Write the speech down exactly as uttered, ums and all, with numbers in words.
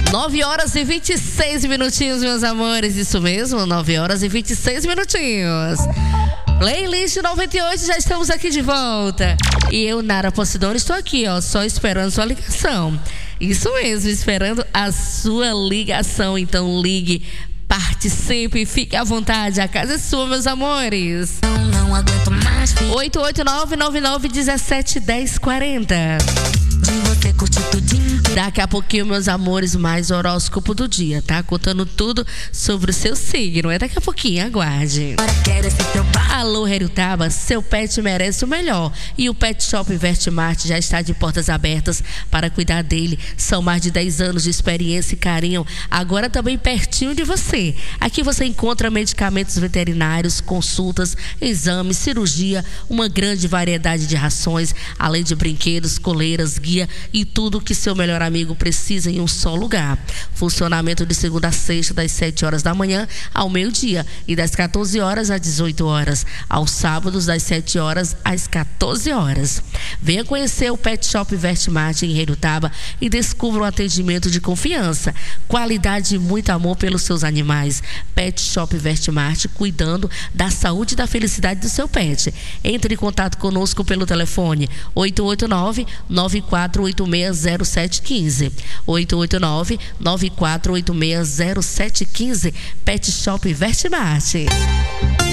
nove horas e vinte e seis minutinhos, meus amores. Isso mesmo, nove horas e vinte e seis minutinhos. Playlist noventa e oito, já estamos aqui de volta. E eu, Nara Posidoni, estou aqui, ó, só esperando sua ligação. Isso mesmo, esperando a sua ligação. Então ligue, participe, fique à vontade. A casa é sua, meus amores. Não, não aguento mais. oito oito nove, nove nove um sete, um zero quatro zero. De você curtir tudinho. Daqui a pouquinho, meus amores, mais horóscopo do dia, tá? Contando tudo sobre o seu signo. É daqui a pouquinho, aguarde. Agora quero esse teu bar. Alô, Herutaba, seu pet merece o melhor. E o Pet Shop Vertimart já está de portas abertas para cuidar dele. São mais de dez anos de experiência e carinho, agora também pertinho de você. Aqui você encontra medicamentos veterinários, consultas, exames, cirurgia, uma grande variedade de rações, além de brinquedos, coleiras, guia e tudo que seu melhor amigo precisa em um só lugar. Funcionamento de segunda a sexta, das sete horas da manhã ao meio-dia e das quatorze horas às dezoito horas. Aos sábados, das sete horas às quatorze horas. Venha conhecer o Pet Shop Vertimart em Herutaba e descubra um atendimento de confiança, qualidade e muito amor pelos seus animais. Pet Shop Vertimart, cuidando da saúde e da felicidade do seu pet. Entre em contato conosco pelo telefone oito oito nove, nove quatro oito seis, zero sete um cinco. oito oito nove, nove quatro oito seis, zero sete um cinco. Pet Shop Vertimart.